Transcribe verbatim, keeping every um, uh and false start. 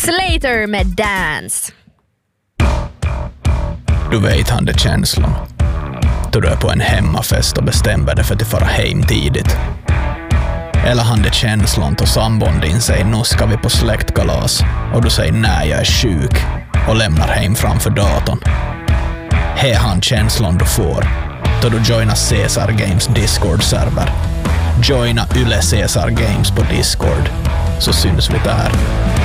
Slater med Dance. Du vet han det känslan. Då du är på en hemmafest och bestämmer dig för att fara hem tidigt. Eller han det känslan då sambon din säger nu ska vi på släktkalas och du säger nej jag är sjuk och lämnar hem framför datorn. Här han känslan du får då du joinar Caesar Games Discord-server. Joina Yle Caesar Games på Discord så syns vi där.